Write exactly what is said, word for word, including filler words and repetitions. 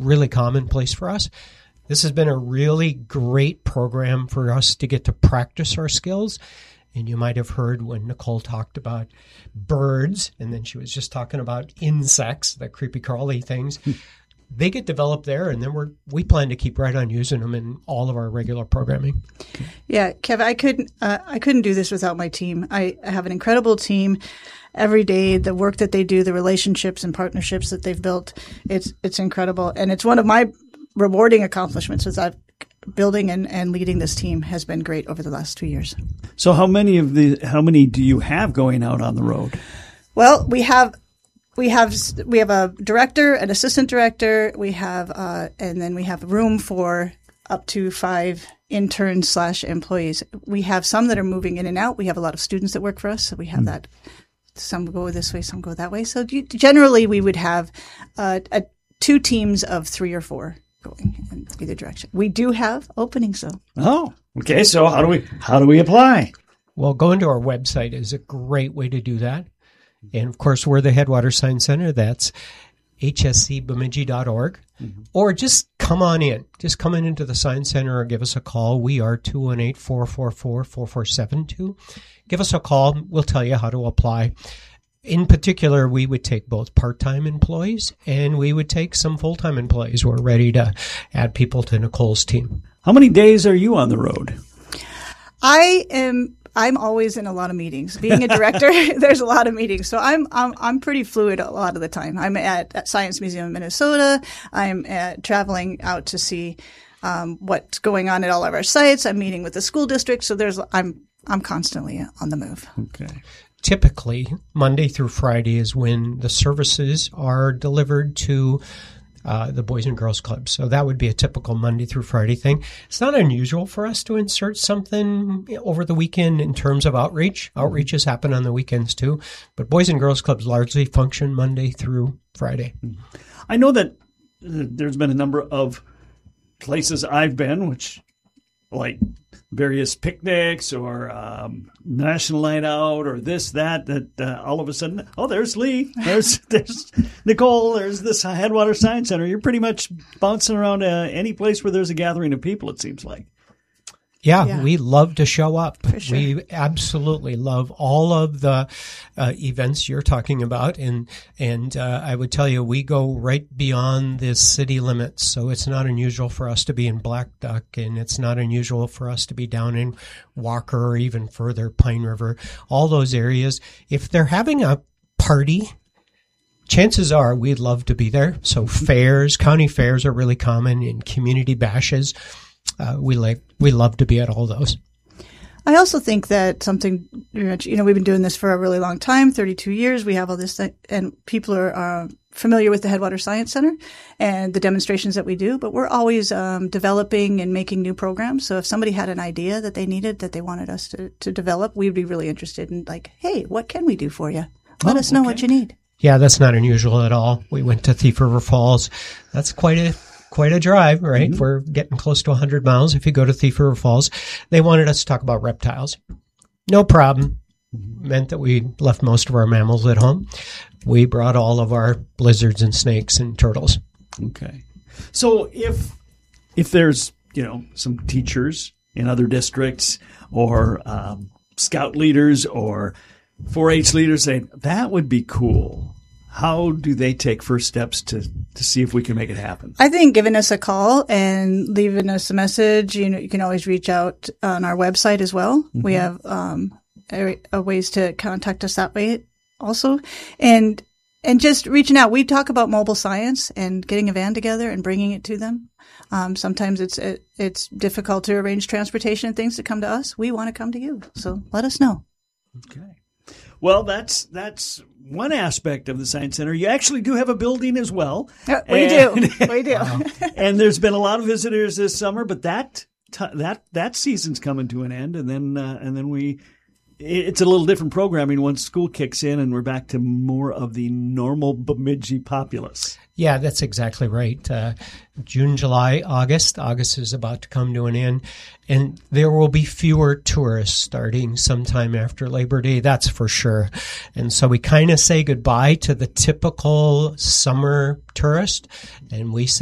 really commonplace for us. This has been a really great program for us to get to practice our skills. And you might have heard when Nicole talked about birds, and then she was just talking about insects, the creepy crawly things. They get developed there, and then we're we plan to keep right on using them in all of our regular programming. Yeah, Kev, I couldn't uh, I couldn't do this without my team. I, I have an incredible team. Every day, the work that they do, the relationships and partnerships that they've built, it's it's incredible, and it's one of my rewarding accomplishments is I've building and, and leading this team has been great over the last two years. So how many of the how many do you have going out on the road? Well, we have we have we have a director, an assistant director, we have uh, and then we have room for up to five interns slash employees. We have some that are moving in and out. We have a lot of students that work for us, so we have mm. that. Some go this way, some go that way. So generally, we would have uh, a, two teams of three or four going in either direction. We do have openings, though. Oh, okay. So how do we how do we apply? Well, going to our website is a great way to do that. And, of course, we're the Headwater Science Center. That's h s c bemidji dot org. Mm-hmm. Or just come on in. Just come in into the Science Center or give us a call. We are two one eight, four four four, four four seven two. Give us a call. We'll tell you how to apply. In particular, we would take both part-time employees and we would take some full-time employees. We're ready to add people to Nicole's team. How many days are you on the road? I am. I'm always in a lot of meetings. Being a director, there's a lot of meetings, so I'm I'm I'm pretty fluid a lot of the time. I'm at, at Science Museum of Minnesota. I'm at, traveling out to see um, what's going on at all of our sites. I'm meeting with the school district, so there's I'm I'm constantly on the move. Okay. Typically, Monday through Friday is when the services are delivered to uh, the Boys and Girls Club. So that would be a typical Monday through Friday thing. It's not unusual for us to insert something over the weekend in terms of outreach. Outreaches happen on the weekends too. But Boys and Girls Clubs largely function Monday through Friday. I know that there's been a number of places I've been, which like various picnics or um, National Night Out or this, that, that uh, all of a sudden, oh, there's Lee, there's there's Nicole, there's this Headwater Science Center. You're pretty much bouncing around uh, any place where there's a gathering of people, it seems like. Yeah, yeah. we love to show up. For sure. We absolutely love all of the uh, events you're talking about. And and uh, I would tell you, we go right beyond the city limits. So it's not unusual for us to be in Black Duck, and it's not unusual for us to be down in Walker or even further, Pine River, all those areas. If they're having a party, chances are we'd love to be there. So fairs, county fairs are really common, in community bashes. Uh, we like we love to be at all those. I also think that something, you know, we've been doing this for a really long time, thirty-two years. We have all this, and people are uh, familiar with the Headwater Science Center and the demonstrations that we do, but we're always um, developing and making new programs. So if somebody had an idea that they needed, that they wanted us to, to develop, we'd be really interested in, like, hey, what can we do for you? Let oh, us know okay. what you need. Yeah, that's not unusual at all. We went to Thief River Falls. That's quite a quite a drive, right? Mm-hmm. We're getting close to one hundred miles if you go to Thief River Falls. They wanted us to talk about reptiles. No problem. Mm-hmm. Meant that we left most of our mammals at home. We brought all of our lizards and snakes and turtles. Okay. So if if there's, you know, some teachers in other districts or um, scout leaders or four H leaders saying, that would be cool, how do they take first steps to, to see if we can make it happen? I think giving us a call and leaving us a message, you know, you can always reach out on our website as well. Mm-hmm. We have um, a, a ways to contact us that way also. And and just reaching out. We talk about mobile science and getting a van together and bringing it to them. Um, sometimes it's it, it's difficult to arrange transportation and things to come to us. We want to come to you. So let us know. Okay. Well, that's that's one aspect of the Science Center. You actually do have a building as well. Uh, we and, do. We do. And there's been a lot of visitors this summer, but that t- that that season's coming to an end, and then uh, and then we it's a little different programming once school kicks in, and we're back to more of the normal Bemidji populace. Yeah, that's exactly right. Uh, June, July, August. August is about to come to an end, and there will be fewer tourists starting sometime after Labor Day, that's for sure. And so we kind of say goodbye to the typical summer tourist, and we say